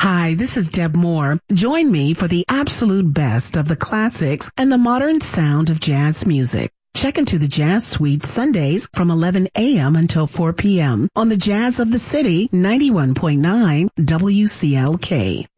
Hi, this is Deb Moore. Join me for the absolute best of the classics and the modern sound of jazz music. Check into the Jazz Suite Sundays from 11 a.m. until 4 p.m. on the Jazz of the City 91.9 WCLK.